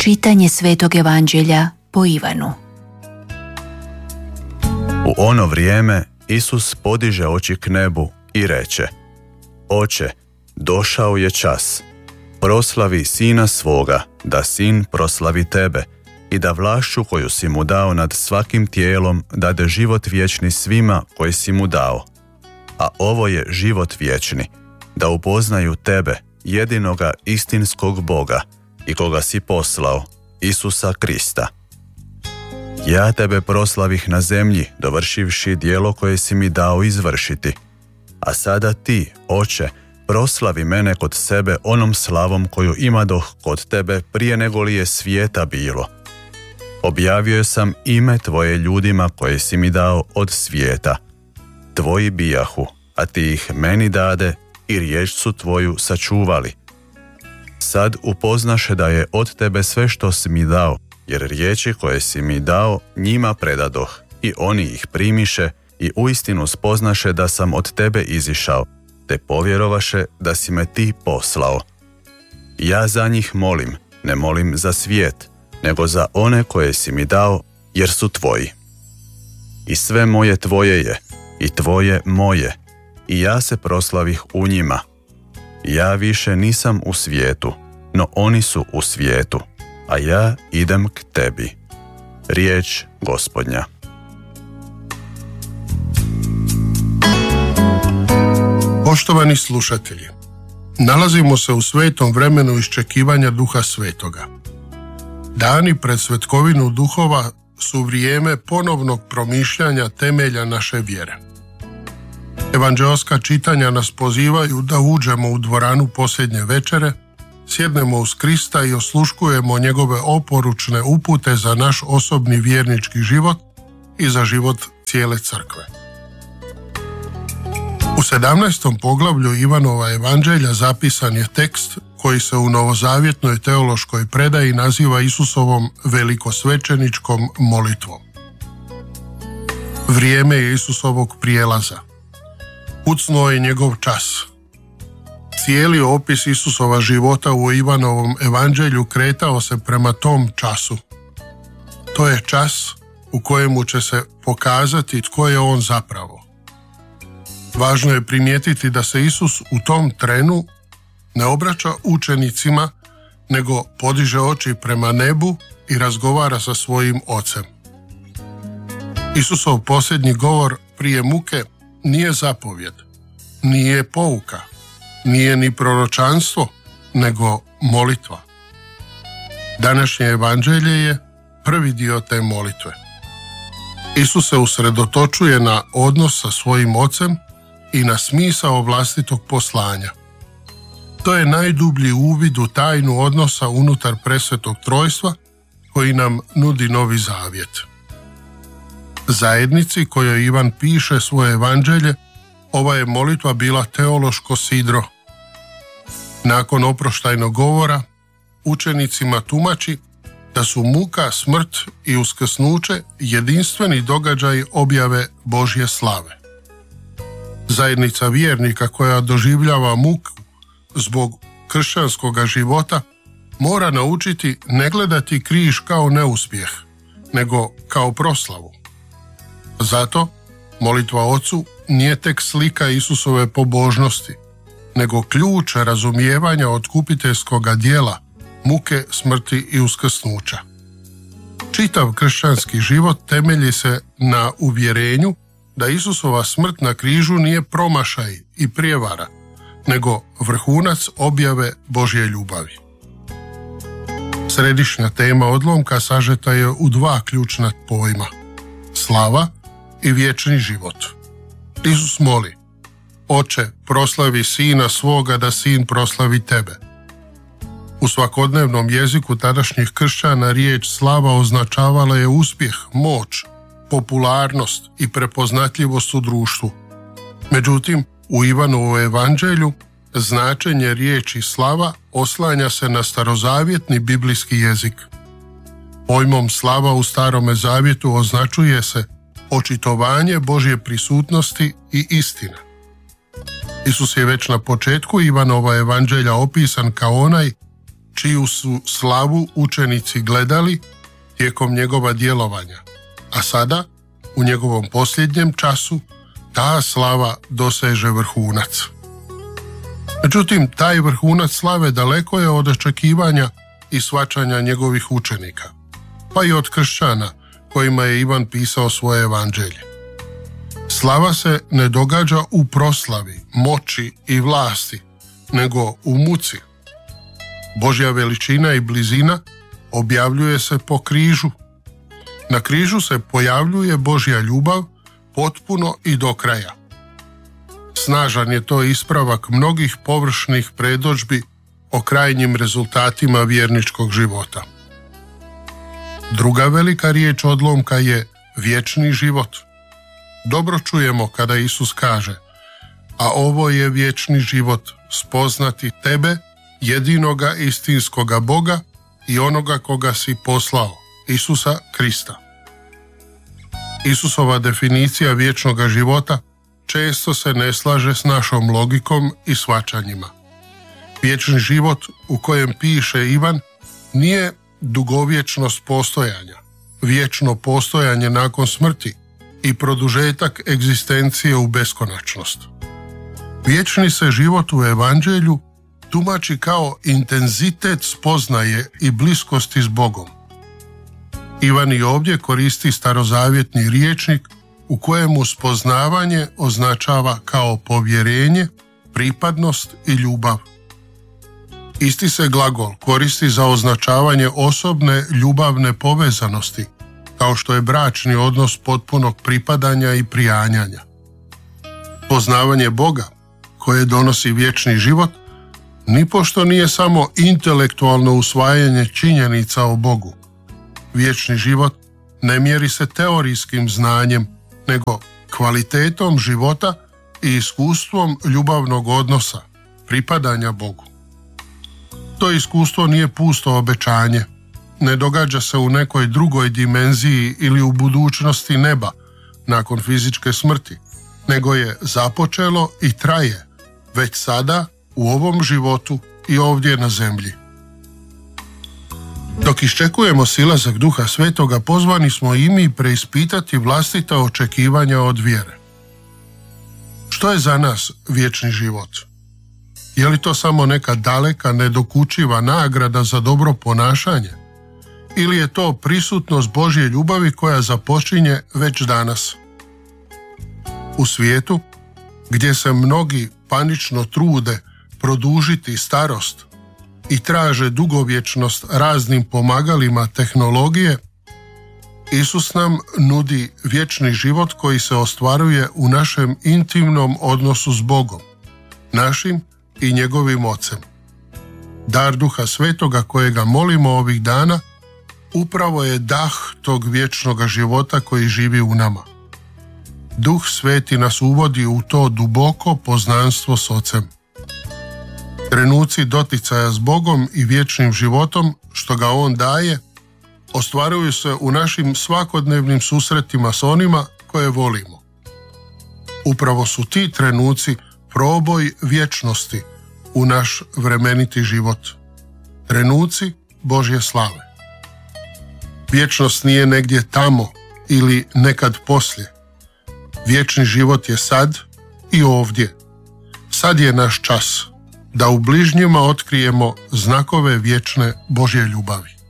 Čitanje Svetog Evanđelja po Ivanu. U ono vrijeme Isus podiže oči k nebu i reče: Oče, došao je čas. Proslavi Sina svoga, da Sin proslavi tebe, i da vlašću koju si mu dao nad svakim tijelom dade život vječni svima koji si mu dao. A ovo je život vječni, da upoznaju tebe, jedinoga istinskog Boga, i koga si poslao, Isusa Krista. Ja tebe proslavih na zemlji, dovršivši djelo koje si mi dao izvršiti. A sada ti, Oče, proslavi mene kod sebe onom slavom koju imadoh kod tebe prije nego li je svijeta bilo. Objavio sam ime tvoje ljudima koje si mi dao od svijeta. Tvoji bijahu, a ti ih meni dade i riječ su tvoju sačuvali. Sad upoznaše da je od tebe sve što si mi dao, jer riječi koje si mi dao njima predadoh, i oni ih primiše i uistinu spoznaše da sam od tebe izišao, te povjerovaše da si me ti poslao. Ja za njih molim, ne molim za svijet, nego za one koje si mi dao, jer su tvoji. I sve moje tvoje je, i tvoje moje, i ja se proslavih u njima. Ja više nisam u svijetu, no oni su u svijetu, a ja idem k tebi. Riječ Gospodnja. Poštovani slušatelji, nalazimo se u svetom vremenu iščekivanja Duha Svetoga. Dani pred svetkovinu duhova su vrijeme ponovnog promišljanja temelja naše vjere. Evanđeoska čitanja nas pozivaju da uđemo u dvoranu posljednje večere, sjednemo uz Krista i osluškujemo njegove oporučne upute za naš osobni vjernički život i za život cijele crkve. U 17. poglavlju Ivanova Evanđelja zapisan je tekst koji se u novozavjetnoj teološkoj predaji naziva Isusovom velikosvećeničkom molitvom. Vrijeme je Isusovog prijelaza. Kucnuo je njegov čas. Cijeli opis Isusova života u Ivanovom Evanđelju kretao se prema tom času. To je čas u kojemu će se pokazati tko je on zapravo. Važno je primijetiti da se Isus u tom trenu ne obraća učenicima, nego podiže oči prema nebu i razgovara sa svojim Ocem. Isusov posljednji govor prije muke nije zapovjed, nije pouka, nije ni proročanstvo, nego molitva. Današnje evanđelje je prvi dio te molitve. Isus se usredotočuje na odnos sa svojim Ocem i na smisao vlastitog poslanja. To je najdublji uvid u tajnu odnosa unutar presvetog trojstva koji nam nudi Novi Zavjet. Zajednici kojoj Ivan piše svoje evanđelje, ova je molitva bila teološko sidro. Nakon oproštajnog govora, učenicima tumači da su muka, smrt i uskrsnuće jedinstveni događaj objave Božje slave. Zajednica vjernika koja doživljava muku zbog kršćanskog života mora naučiti ne gledati križ kao neuspjeh, nego kao proslavu. Zato molitva Ocu nije tek slika Isusove pobožnosti, nego ključ razumijevanja otkupiteljskoga djela, muke, smrti i uskrsnuća. Čitav kršćanski život temelji se na uvjerenju da Isusova smrt na križu nije promašaj i prijevara, nego vrhunac objave Božje ljubavi. Središnja tema odlomka sažeta je u dva ključna pojma: slava i vječni život. Isus moli: Oče, proslavi Sina svoga da Sin proslavi tebe. U svakodnevnom jeziku tadašnjih kršćana riječ slava označavala je uspjeh, moć, popularnost i prepoznatljivost u društvu. Međutim, u Ivanovu evanđelju značenje riječi slava oslanja se na starozavjetni biblijski jezik. Pojmom slava u Starome zavjetu označuje se očitovanje Božje prisutnosti i istine. Isus je već na početku Ivanova evanđelja opisan kao onaj čiju su slavu učenici gledali tijekom njegova djelovanja, a sada, u njegovom posljednjem času, ta slava doseže vrhunac. Međutim, taj vrhunac slave daleko je od očekivanja i shvaćanja njegovih učenika, pa i od kršćana kojima je Ivan pisao svoje evanđelje. Slava se ne događa u proslavi, moći i vlasti, nego u muci. Božja veličina i blizina objavljuje se po križu. Na križu se pojavljuje Božja ljubav potpuno i do kraja. Snažan je to ispravak mnogih površnih predodžbi o krajnjim rezultatima vjerničkog života. Druga velika riječ odlomka je vječni život. Dobro čujemo kada Isus kaže: a ovo je vječni život, spoznati tebe, jedinoga istinskoga Boga i onoga koga si poslao, Isusa Krista. Isusova definicija vječnoga života često se ne slaže s našom logikom i shvaćanjima. Vječni život u kojem piše Ivan nije dugovječnost postojanja, vječno postojanje nakon smrti i produžetak egzistencije u beskonačnost. Vječni se život u evanđelju tumači kao intenzitet spoznaje i bliskosti s Bogom. Ivan i ovdje koristi starozavjetni rječnik u kojemu spoznavanje označava kao povjerenje, pripadnost i ljubav. Isti se glagol koristi za označavanje osobne ljubavne povezanosti, kao što je bračni odnos potpunog pripadanja i prijanjanja. Poznavanje Boga, koje donosi vječni život, nipošto nije samo intelektualno usvajanje činjenica o Bogu. Vječni život ne mjeri se teorijskim znanjem, nego kvalitetom života i iskustvom ljubavnog odnosa, pripadanja Bogu. To iskustvo nije pusto obećanje, ne događa se u nekoj drugoj dimenziji ili u budućnosti neba, nakon fizičke smrti, nego je započelo i traje, već sada, u ovom životu i ovdje na zemlji. Dok iščekujemo silazak Duha Svetoga, pozvani smo i mi preispitati vlastita očekivanja od vjere. Što je za nas vječni život? Je li to samo neka daleka, nedokučiva nagrada za dobro ponašanje? Ili je to prisutnost Božje ljubavi koja započinje već danas? U svijetu, gdje se mnogi panično trude produžiti starost i traže dugovječnost raznim pomagalima tehnologije, Isus nam nudi vječni život koji se ostvaruje u našem intimnom odnosu s Bogom, našim i njegovim Ocem. Dar Duha Svetoga kojega molimo ovih dana upravo je dah tog vječnoga života koji živi u nama. Duh Sveti nas uvodi u to duboko poznanstvo s Ocem. Trenuci doticaja s Bogom i vječnim životom što ga On daje ostvaruju se u našim svakodnevnim susretima s onima koje volimo. Upravo su ti trenuci proboj vječnosti u naš vremeniti život. Trenuci Božje slave. Vječnost nije negdje tamo ili nekad poslije. Vječni život je sad i ovdje. Sad je naš čas da u bližnjima otkrijemo znakove vječne Božje ljubavi.